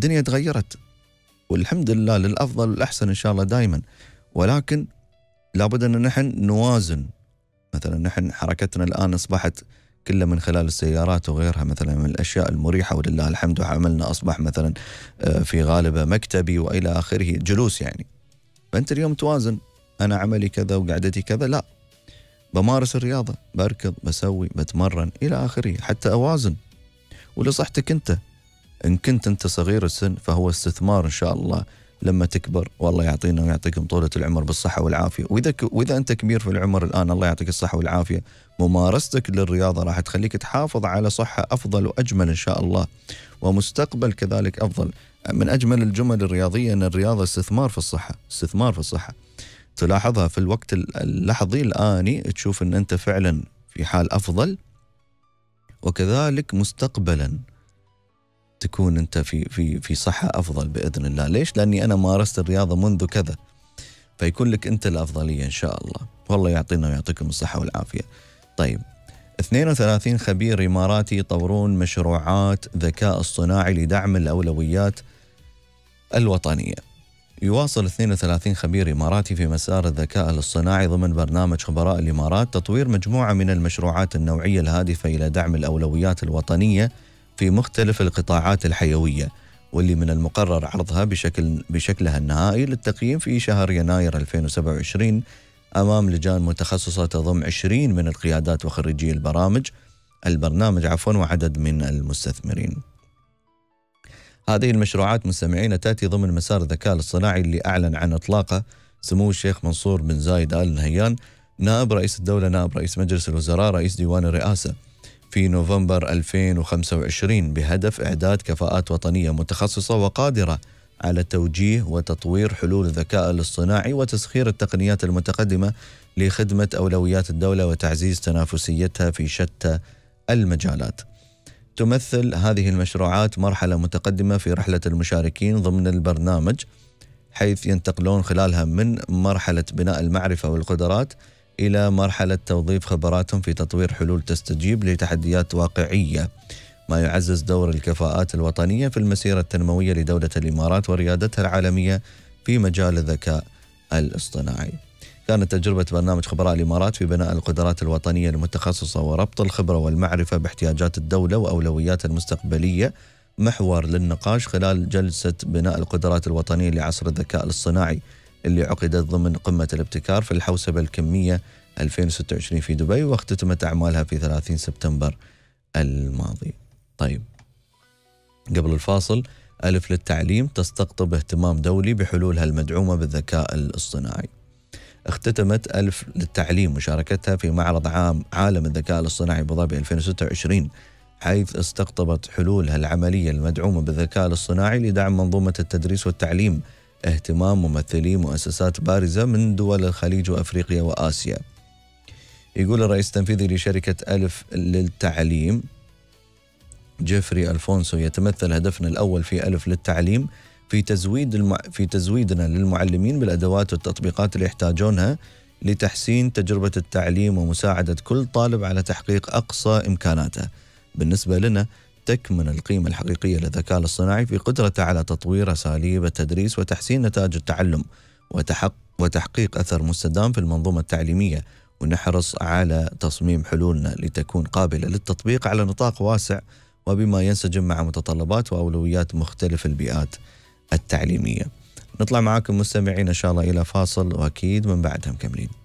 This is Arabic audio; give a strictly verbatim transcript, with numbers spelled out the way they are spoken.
الدنيا تغيرت والحمد لله للأفضل والأحسن إن شاء الله دائما، ولكن لابد أن نحن نوازن. مثلا نحن حركتنا الآن أصبحت كلها من خلال السيارات وغيرها مثلا من الأشياء المريحة ولله الحمد، وعملنا أصبح مثلا في غالبه مكتبي وإلى آخره، جلوس يعني. فأنت اليوم توازن، أنا عملي كذا وقعدتي كذا، لا بمارس الرياضة، بركض، بسوي، بتمرن إلى آخره حتى أوازن ولصحتك أنت. إن كنت أنت صغير السن فهو استثمار إن شاء الله لما تكبر، والله يعطينا ويعطيكم طولة العمر بالصحة والعافية. وإذا وإذا أنت كبير في العمر الآن الله يعطيك الصحة والعافية، ممارستك للرياضة راح تخليك تحافظ على صحة أفضل وأجمل إن شاء الله، ومستقبل كذلك أفضل. من أجمل الجمل الرياضية أن الرياضة استثمار في الصحة، استثمار في الصحة. تلاحظها في الوقت اللحظي الآني، تشوف أن أنت فعلا في حال أفضل، وكذلك مستقبلا تكون أنت في في في صحة أفضل بإذن الله. ليش؟ لأني أنا مارست الرياضة منذ كذا، فيكون لك أنت الأفضلية إن شاء الله. والله يعطينا ويعطيكم الصحة والعافية. طيب، اثنين وثلاثين خبير إماراتي يطورون مشروعات ذكاء اصطناعي لدعم الأولويات الوطنية. يواصل اثنين وثلاثين خبير إماراتي في مسار الذكاء الاصطناعي ضمن برنامج خبراء الإمارات تطوير مجموعة من المشروعات النوعية الهادفة إلى دعم الأولويات الوطنية في مختلف القطاعات الحيوية، واللي من المقرر عرضها بشكل بشكلها النهائي للتقييم في شهر يناير ألفين وسبعة وعشرين أمام لجان متخصصة تضم عشرين من القيادات وخريجي البرامج البرنامج عفوا وعدد من المستثمرين. هذه المشروعات مستمعين تأتي ضمن مسار الذكاء الاصطناعي اللي أعلن عن إطلاقه سمو الشيخ منصور بن زايد آل نهيان نائب رئيس الدولة، نائب رئيس مجلس الوزراء، رئيس ديوان الرئاسة في نوفمبر ألفين وخمسة وعشرين، بهدف إعداد كفاءات وطنية متخصصة وقادرة على توجيه وتطوير حلول الذكاء الاصطناعي وتسخير التقنيات المتقدمة لخدمة أولويات الدولة وتعزيز تنافسيتها في شتى المجالات. تمثل هذه المشروعات مرحلة متقدمة في رحلة المشاركين ضمن البرنامج، حيث ينتقلون خلالها من مرحلة بناء المعرفة والقدرات إلى مرحلة توظيف خبراتهم في تطوير حلول تستجيب لتحديات واقعية، ما يعزز دور الكفاءات الوطنية في المسيرة التنموية لدولة الإمارات وريادتها العالمية في مجال الذكاء الاصطناعي. كانت تجربة برنامج خبراء الإمارات في بناء القدرات الوطنية المتخصصة وربط الخبرة والمعرفة باحتياجات الدولة وأولوياتها المستقبلية محور للنقاش خلال جلسة بناء القدرات الوطنية لعصر الذكاء الاصطناعي اللي عقدت ضمن قمة الابتكار في الحوسبة الكمية ألفين وستة وعشرين في دبي، واختتمت أعمالها في ثلاثين سبتمبر الماضي. طيب، قبل الفاصل، ألف للتعليم تستقطب اهتمام دولي بحلولها المدعومة بالذكاء الاصطناعي. اختتمت ألف للتعليم مشاركتها في معرض عام عالم الذكاء الاصطناعي أبو ظبي ألفين وستة وعشرين، حيث استقطبت حلولها العملية المدعومة بالذكاء الاصطناعي لدعم منظومة التدريس والتعليم اهتمام ممثلي مؤسسات بارزة من دول الخليج وأفريقيا وآسيا. يقول الرئيس التنفيذي لشركة ألف للتعليم جيفري ألفونسو: يتمثل هدفنا الأول في ألف للتعليم في تزويد الم... في تزويدنا للمعلمين بالأدوات والتطبيقات اللي يحتاجونها لتحسين تجربة التعليم ومساعدة كل طالب على تحقيق أقصى إمكاناته. بالنسبة لنا تكمن القيمة الحقيقية للذكاء الاصطناعي في قدرته على تطوير أساليب التدريس وتحسين نتائج التعلم وتحق... وتحقيق أثر مستدام في المنظومة التعليمية، ونحرص على تصميم حلولنا لتكون قابلة للتطبيق على نطاق واسع وبما ينسجم مع متطلبات وأولويات مختلف البيئات التعليمية. نطلع معاكم مستمعين إن شاء الله إلى فاصل، وأكيد من بعدها مكملين.